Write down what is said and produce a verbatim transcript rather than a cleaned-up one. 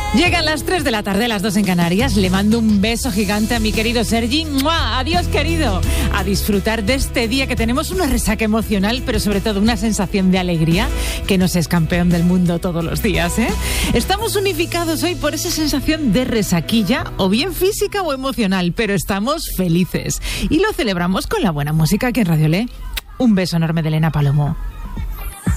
Llegan las tres de la tarde, las dos en Canarias. Le mando un beso gigante a mi querido Sergi. ¡Mua! Adiós, querido. A disfrutar de este día que tenemos una resaca emocional, pero sobre todo una sensación de alegría, que nos es campeón del mundo todos los días, ¿eh? Estamos unificados hoy por esa sensación de resaquilla, o bien física o emocional, pero estamos felices. Y lo celebramos con la buena música aquí en Radio Le. Un beso enorme de Elena Palomo.